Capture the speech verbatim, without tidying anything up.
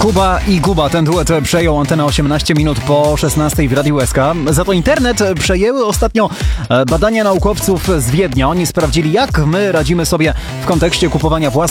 Kuba i Guba, ten duet przejął antenę osiemnaście minut po szesnastej w Radiu S K. Za to internet przejęły ostatnio badania naukowców z Wiednia. Oni sprawdzili, jak my radzimy sobie w kontekście kupowania własnych